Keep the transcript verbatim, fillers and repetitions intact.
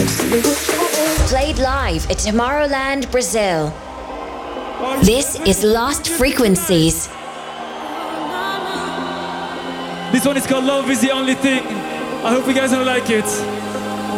Played live at Tomorrowland, Brazil. This is Lost Frequencies. This one is called Love Is The Only Thing. I hope you guys don't like it.